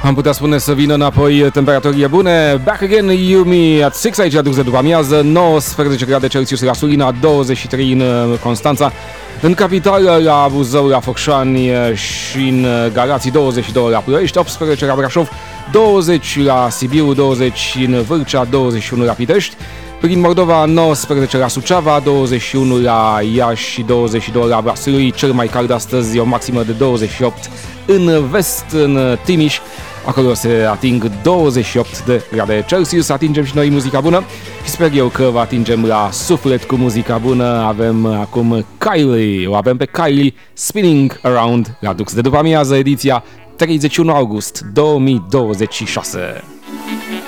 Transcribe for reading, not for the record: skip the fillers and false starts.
Am putea spune să vină înapoi temperaturile bune. Back again, Yumi at 6 aici la Dux de după amiază, 19 grade Celsius la Sulina, 23 în Constanța. În capitală, la Buzău, la Focșani și în Galați, 22 la Ploiești, 18 la Brașov, 20 la Sibiu, 20 în Vâlcea, 21 la Pitești. Prin Moldova, 19 la Suceava, 21 la Iași și 22 la Vaslui. Cel mai cald astăzi, o maximă de 28 în vest, în Timiș. Acolo se ating 28 de grade Celsius. Atingem și noi muzica bună și sper eu că vă atingem la suflet cu muzica bună. Avem acum Kylie, o avem pe Kylie, Spinning Around la Dux de după amiază, ediția 31 august 2026.